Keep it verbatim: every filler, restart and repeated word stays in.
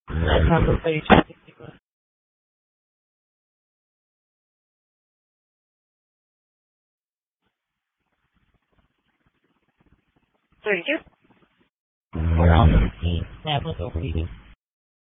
That conversation. Thank you. We're on the team. That was overeating.